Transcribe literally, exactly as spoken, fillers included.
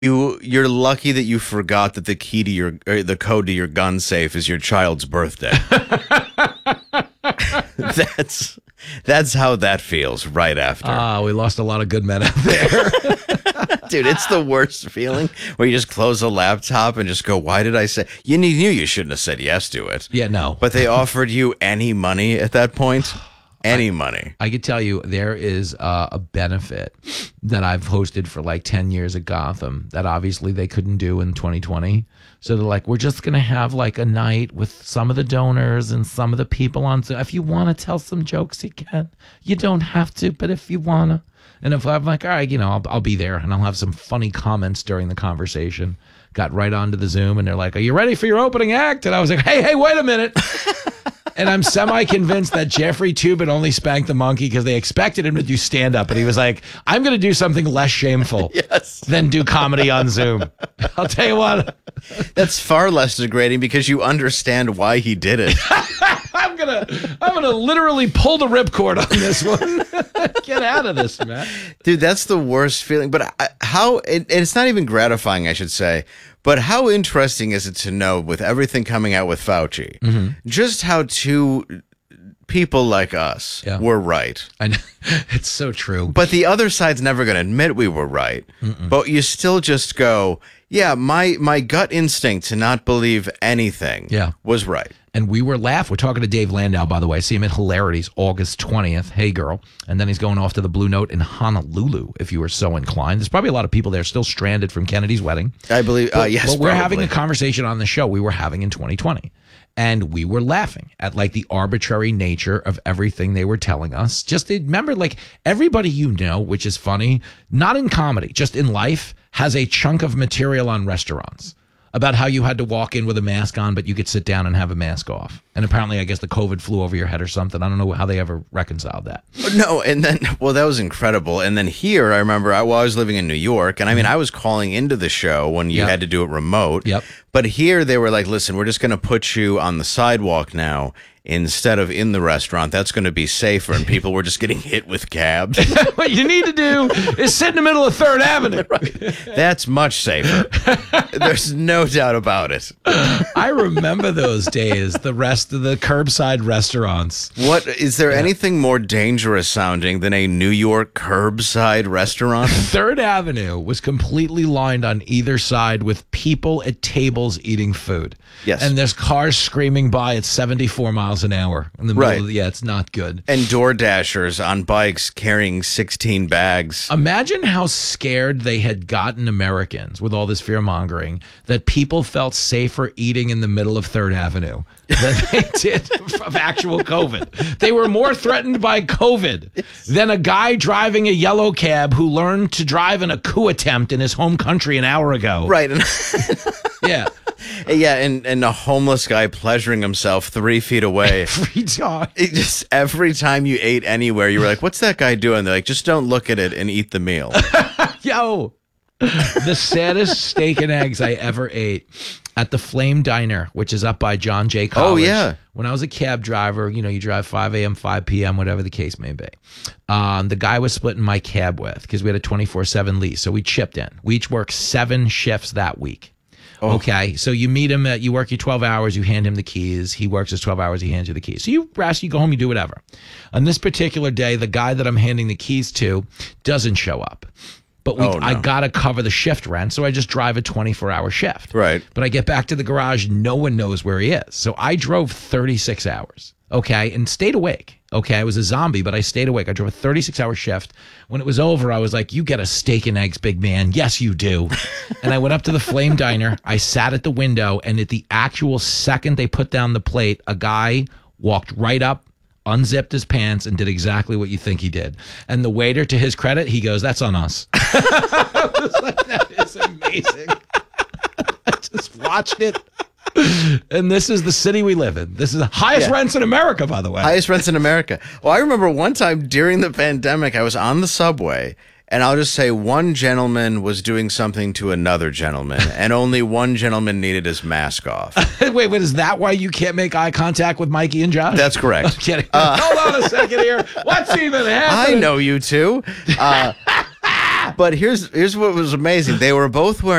You you're lucky that you forgot that the key to your or the code to your gun safe is your child's birthday. that's that's how that feels right after. Ah, uh, we lost a lot of good men out there. Dude, it's the worst feeling where you just close a laptop and just go, why did I say? You knew you shouldn't have said yes to it. Yeah, no. But they offered you any money at that point. Any I, money. I could tell you there is uh, a benefit that I've hosted for like ten years at Gotham that obviously they couldn't do in twenty twenty. So they're like, we're just going to have like a night with some of the donors and some of the people on Zoom. If you want to tell some jokes, you can. You don't have to, but if you want to. And if I'm like, all right, you know, I'll, I'll be there and I'll have some funny comments during the conversation. Got right onto the Zoom and they're like, are you ready for your opening act? And I was like, hey, hey, wait a minute. And I'm semi-convinced that Jeffrey Toobin only spanked the monkey because they expected him to do stand-up. And he was like, I'm going to do something less shameful yes. than do comedy on Zoom. I'll tell you what. That's far less degrading because you understand why he did it. I'm going to I'm gonna literally pull the ripcord on this one. Get out of this, man. Dude, that's the worst feeling. But I, how, it, it's not even gratifying, I should say. But how interesting is it to know, with everything coming out with Fauci, mm-hmm. just how two people like us yeah. were right? I know. It's so true. But the other side's never going to admit we were right. Mm-mm. But you still just go, yeah, my my gut instinct to not believe anything yeah. was right. And we were laughing. We're talking to Dave Landau, by the way. See him at Hilarities August twentieth. Hey, girl. And then he's going off to the Blue Note in Honolulu, if you were so inclined. There's probably a lot of people there still stranded from Kennedy's wedding. I believe, uh, yes, But we're probably. having a conversation on the show we were having in twenty twenty. And we were laughing at like the arbitrary nature of everything they were telling us. Just remember, like everybody you know, which is funny, not in comedy, just in life, has a chunk of material on restaurants about how you had to walk in with a mask on, but you could sit down and have a mask off. And apparently, I guess the COVID flew over your head or something. I don't know how they ever reconciled that. No, and then, well, that was incredible. And then here, I remember, I, well, I was living in New York, and I mean, I was calling into the show when you yep. had to do it remote. Yep. But here, they were like, listen, we're just going to put you on the sidewalk now instead of in the restaurant. That's going to be safer. And people were just getting hit with cabs. What you need to do is sit in the middle of Third Avenue. Right. That's much safer. There's no doubt about it. I remember those days, the rest of the curbside restaurants. What is there yeah. anything more dangerous sounding than a New York curbside restaurant? Third Avenue was completely lined on either side with people at tables eating food. Yes. And there's cars screaming by at seventy-four miles an hour in the middle right. of the, yeah, it's not good. And door dashers on bikes carrying sixteen bags. Imagine how scared they had gotten Americans with all this fear mongering that people felt safer eating in the middle of Third Avenue than they did of actual COVID. They were more threatened by COVID than a guy driving a yellow cab who learned to drive in a coup attempt in his home country an hour ago. Right. Yeah. Yeah, and, and a homeless guy pleasuring himself three feet away. Every time. It just every time you ate anywhere, you were like, what's that guy doing? They're like, just don't look at it and eat the meal. Yo, the saddest steak and eggs I ever ate at the Flame Diner, which is up by John Jay College. Oh, yeah. When I was a cab driver, you know, you drive five a.m., five p.m., whatever the case may be. Um, the guy was splitting my cab with because we had a twenty-four seven lease. So we chipped in. We each worked seven shifts that week. Oh. Okay, so you meet him, at, you work your twelve hours, you hand him the keys. He works his twelve hours, he hands you the keys. So you rest, you go home, you do whatever. On this particular day, the guy that I'm handing the keys to doesn't show up. But we, oh, no. I got to cover the shift rent, so I just drive a twenty-four hour shift. Right. But I get back to the garage, no one knows where he is. So I drove thirty-six hours, okay, and stayed awake. Okay, I was a zombie, but I stayed awake. I drove a thirty-six hour shift. When it was over, I was like, you get a steak and eggs, big man. Yes, you do. And I went up to the Flame Diner. I sat at the window, and at the actual second they put down the plate, a guy walked right up, unzipped his pants, and did exactly what you think he did. And the waiter, to his credit, he goes, that's on us. I was like, that is amazing. I just watched it. And this is the city we live in. This is the highest yeah. rents in America, by the way. Highest rents in America. Well, I remember one time during the pandemic, I was on the subway, and I'll just say one gentleman was doing something to another gentleman, and only one gentleman needed his mask off. wait, wait, is that why you can't make eye contact with Mikey and Josh? That's correct. I'm kidding. Uh, Hold on a second here. What's even happening? I know you two. Uh, that. But here's here's what was amazing. They were both wearing